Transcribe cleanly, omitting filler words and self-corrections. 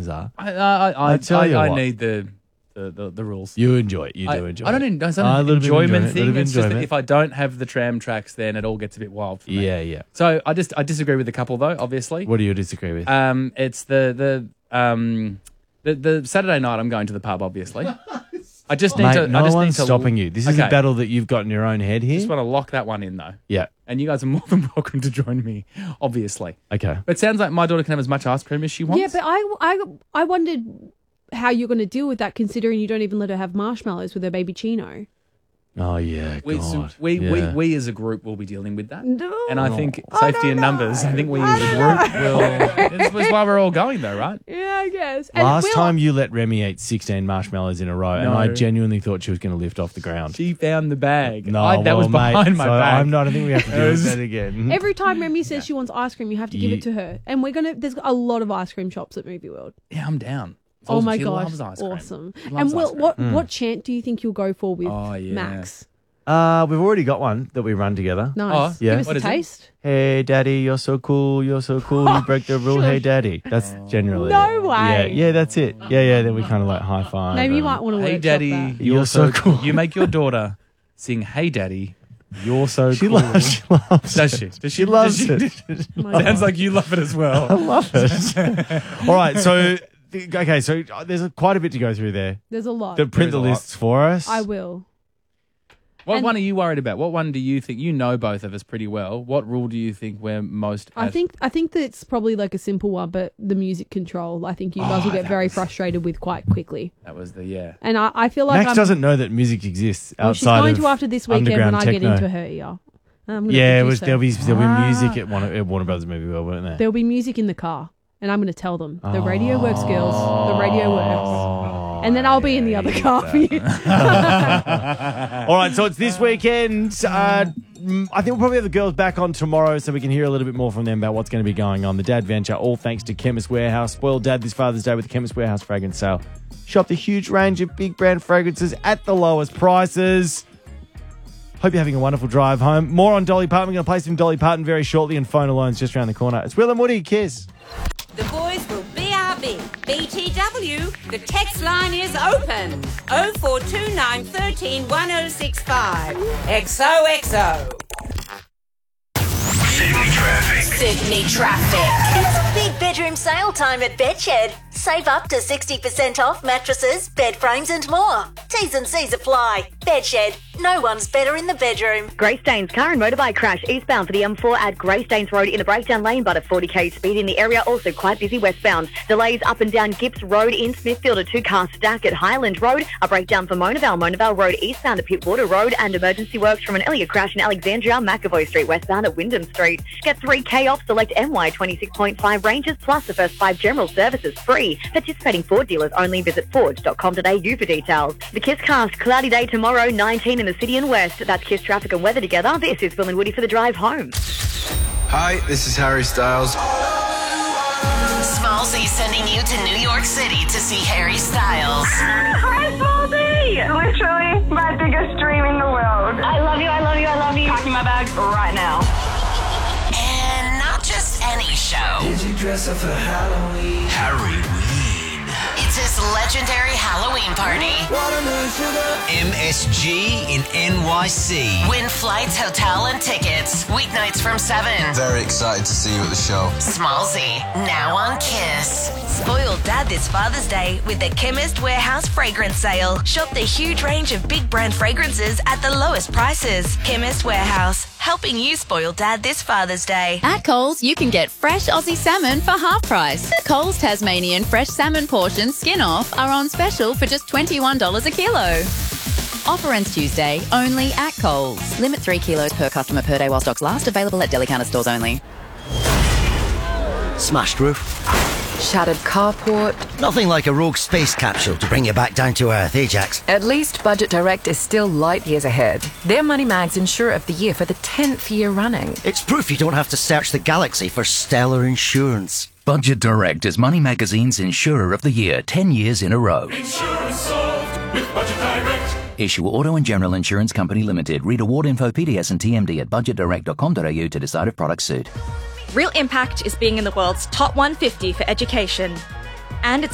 things are. I tell you I what. need the rules. You enjoy it. You do enjoy it. I don't need it's not A an little bit of enjoyment enjoyment, thing. little bit It's just that enjoyment. if I don't have the tram tracks, then it all gets a bit wild for me. Yeah. So I disagree with the couple though. Obviously, What do you disagree with? it's the Saturday night I'm going to the pub. Obviously, I just need Mate, to. no I just one's need to, stopping you. This is a Okay. battle that you've got in your own head I here. just want to lock that one in though, Yeah. and you guys are more than welcome to join me. Obviously, Okay. but it sounds like my daughter can have as much ice cream as she wants. Yeah, but I wondered how you're going to deal with that, considering you don't even let her have marshmallows with her baby Chino. Oh, yeah. We, God. we as a group will be dealing with that. No. And I think safety in numbers, I think we as a group will. That's why we're all going though, right? Yeah, I guess. And Last we'll- time you let Remy eat 16 marshmallows in a row, and No. I genuinely thought she was going to lift off the ground. She found the bag. No, that was mate, behind my so back. I don't think we have to do that again. Every time Remy says she wants ice cream, you have to give it to her. And there's a lot of ice cream shops at Movie World. Yeah, I'm down. Oh my She gosh, loves ice cream. awesome. She loves And ice cream. what chant do you think you'll go for with Oh, yeah. Max? We've already got one that we run together. Nice. Oh, yeah. Give us What a is it? taste. Hey, Daddy, you're so cool. You're so cool. You break the rule. Hey, Daddy. That's generally No it. way. Yeah, that's it. Yeah. Then we kind of like high five. Maybe you and- might want to Hey, workshop Daddy, that. You're so cool. You make your daughter sing, "Hey, Daddy, you're so She cool." loves Does she? Does She loves does she- it. Sounds like you love it as well. I love it. All right, so there's quite a bit to go through there. There's a lot. Print the a lot. lists for us. I will. What And- one are you worried about? What one do you think? You know both of us pretty well. What rule do you think we're most? I think that it's probably like a simple one, but the music control, I think you guys will get very frustrated with quite quickly. that was the And I feel like Max doesn't know that music exists well, she's outside going of to after this weekend when underground I techno. get into her ear. I'm gonna Yeah, produce her. there'll be music at Warner Brothers Movie World, won't there? There'll be music in the car, and I'm going to tell them the radio works, girls. The radio works, and then I'll be in the other car for you. All right, so it's this weekend. I think we'll probably have the girls back on tomorrow so we can hear a little bit more from them about what's going to be going on. The Dad Venture, all thanks to Chemist Warehouse. Spoil Dad this Father's Day with the Chemist Warehouse fragrance sale. Shop the huge range of big brand fragrances at the lowest prices. Hope you're having a wonderful drive home. More on Dolly Parton. We're going to play some Dolly Parton very shortly, and Phone Alone's just around the corner. It's Will and Woody. Kiss. The boys will BRB. BTW, the text line is open. 0429 13 1065. XOXO. Sydney traffic. It's big bedroom sale time at Bedshed. Save up to 60% off mattresses, bed frames and more. T's and C's apply. Bedshed. No one's better in the bedroom. Greystanes car and motorbike crash eastbound for the M4 at Greystanes Road in the breakdown lane, but a 40k speed in the area. Also quite busy westbound. Delays up and down Gips Road in Smithfield. A two-car stack at Highland Road. A breakdown for Monavale Road eastbound at Pittwater Road, and emergency works from an earlier crash in Alexandria, McAvoy Street westbound at Wyndham Street. Get 3k off select MY 26.5 ranges plus the first 5 general services free. Participating Ford dealers only. Visit ford.com.au for details. The Kiss Cast, cloudy day tomorrow, 19 in the city and west. That's Kiss traffic and weather together. This is Will and Woody for the drive home. Hi, this is Harry Styles. Smallzy sending you to New York City to see Harry Styles. Hi, Smallzy! Literally my biggest dream in the world. I love you, I love you, I love you. Packing my bag right now. And not just any show. Did you dress up for Halloween? It's his legendary Halloween party. Watermelon sugar. MSG in NYC. Win flights, hotel, and tickets. Weeknights from 7. Very excited to see you at the show. Smallzy, now on Kiss. Spoil Dad this Father's Day with the Chemist Warehouse fragrance sale. Shop the huge range of big brand fragrances at the lowest prices. Chemist Warehouse, helping you spoil Dad this Father's Day. At Coles, you can get fresh Aussie salmon for half price. Coles Tasmanian fresh salmon portions skin off are on special for just $21 a kilo. Offer ends Tuesday, only at Coles. Limit 3 kilos per customer per day while stocks last. Available at deli counter stores only. Smashed roof. Shattered carport. Nothing like a rogue space capsule to bring you back down to earth, eh, Jax? At least Budget Direct is still light years ahead. They're Money Mag's Insurer of the Year for the 10th year running. It's proof you don't have to search the galaxy for stellar insurance. Budget Direct is Money Magazine's Insurer of the Year 10 years in a row. Insurance solved with Budget Direct. Issue Auto and General Insurance Company Limited. Read award info, PDS and TMD at budgetdirect.com.au to decide if products suit. Real Impact is being in the world's top 150 for education. And it's